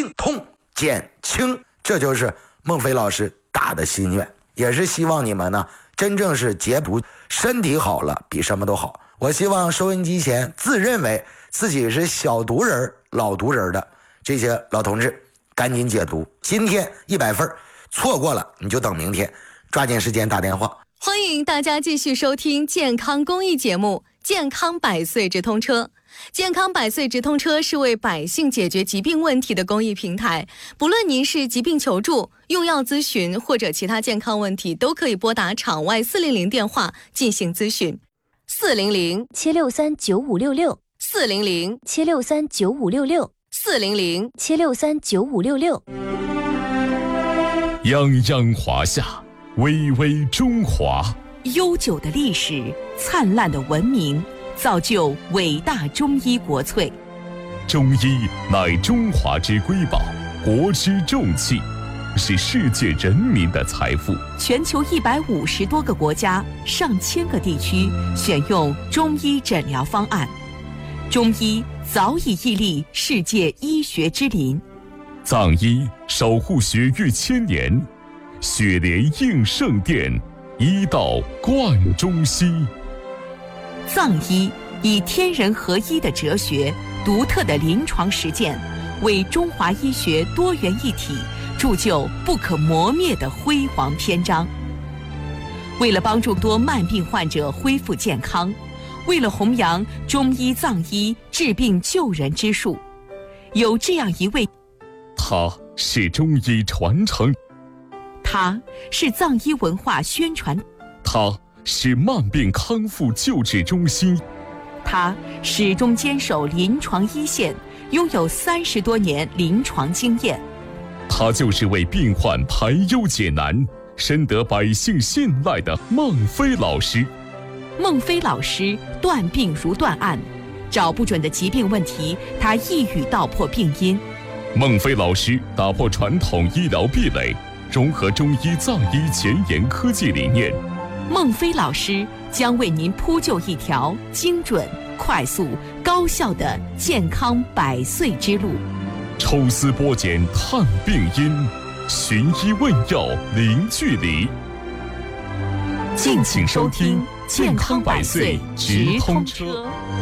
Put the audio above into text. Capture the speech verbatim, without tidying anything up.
病痛减轻，这就是孟非老师大的心愿，也是希望你们呢真正是解毒，身体好了比什么都好。我希望收音机前自认为自己是小毒人老毒人的这些老同志赶紧解毒，今天一百份，错过了你就等明天，抓紧时间打电话。 欢迎大家继续收听健康公益节目健康百岁直通车。健康百岁直通车是为百姓解决疾病问题的公益平台，不论您是疾病求助、用药咨询或者其他健康问题，都可以拨打场外四零零电话进行咨询。四零零七六三九五六六， 四零零七六三九五六六， 四零零七六三九五六六。 泱泱华夏，巍巍中华。 悠久的历史，灿烂的文明，造就伟大中医国粹。 中医乃中华之瑰宝，国之重器，是世界人民的财富。 全球一百五十多个国家、上千个地区选用中医诊疗方案，中医早已屹立世界医学之林。 藏医守护血域千年，血莲应圣殿，医道贯中西。 藏医以天人合一的哲学、独特的临床实践，为中华医学多元一体铸就不可磨灭的辉煌篇章。为了帮助多慢病患者恢复健康，为了弘扬中医藏医治病救人之术，有这样一位， 他是中医传承， 他是藏医文化宣传， 他是慢病康复救治中心， 他始终坚守临床一线，拥有三十多年临床经验。 他就是为病患排忧解难、深得百姓信赖的孟非老师。 孟非老师断病如断案，找不准的疾病问题，他一语道破病因。 孟非老师打破传统医疗壁垒，融合中医藏医前沿科技理念。 孟非老师将为您铺就一条精准、快速、高效的健康百岁之路。 抽丝剥茧探病因，寻医问药零距离。 敬请收听健康百岁直通车。